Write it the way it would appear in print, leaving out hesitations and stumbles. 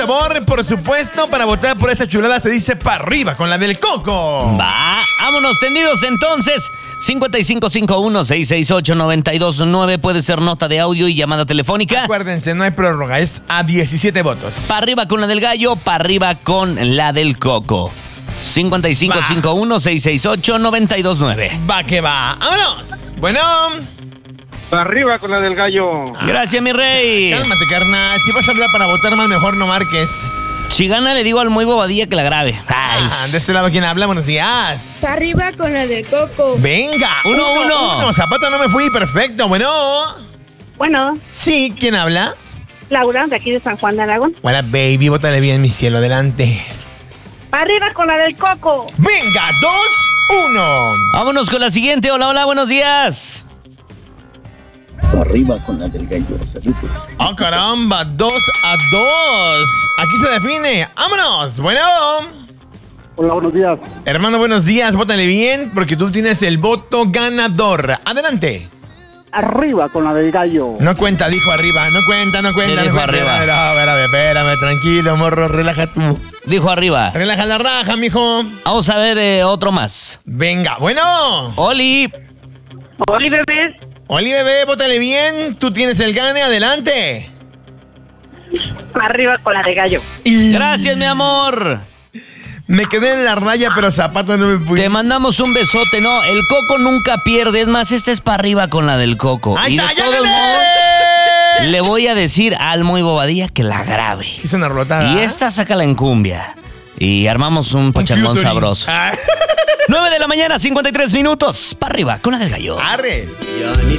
Favor, por supuesto, para votar por esta chulada se dice para arriba con la del Coco. Va, vámonos tendidos entonces. 5551-668-929. Puede ser nota de audio y llamada telefónica. Acuérdense, no hay prórroga, es a 17 votos. Para arriba con la del gallo, para arriba con la del Coco. 5551-668-929. Va que va. ¡Vámonos! Bueno. Para arriba con la del gallo. Gracias, mi rey. Cálmate, carnal. Si vas a hablar para votar mal, mejor no marques. Si gana, le digo al muy bobadilla que la grabe. Ay. De este lado, ¿quién habla? Buenos días. Para arriba con la del Coco. Venga. 1-1. Zapato no me fui. Perfecto. Bueno. Bueno, Sí, ¿quién habla? Laura, de aquí de San Juan de Aragón. Hola, baby. Bótale bien, mi cielo. Adelante. Para arriba con la del Coco. Venga. 2-1. Vámonos con la siguiente. Hola, hola, buenos días. Arriba con la del gallo. Saludos. ¡Oh, caramba! 2-2. Aquí se define. ¡Vámonos! Bueno. Hola, buenos días. Hermano, buenos días. Bótale bien porque tú tienes el voto ganador. Adelante. Arriba con la del gallo. No cuenta, dijo arriba. No cuenta. Sí, no dijo cuenta. arriba. Espérame. Tranquilo, morro. Relaja tú. Dijo arriba. Relaja la raja, mijo. Vamos a ver otro más. Venga. Bueno. Oli. Oli, bebé. Oli, bebé, bótale bien. Tú tienes el gane. Adelante. Para arriba con la del gallo. Y Gracias, mi amor. me quedé en la raya, pero zapato no me fui. Te mandamos un besote, ¿no? El Coco nunca pierde. Es más, este es para arriba con la del Coco. ¡Ay, Y de ya todos gané! modos, le voy a decir al muy bobadilla que la grabe. Hizo una rotada. Y esta sácala en cumbia. Y armamos un pachangón featuring. sabroso. Ah, 9 de la mañana, 53 minutos. Para arriba con la del gallo. Arre. Ya ni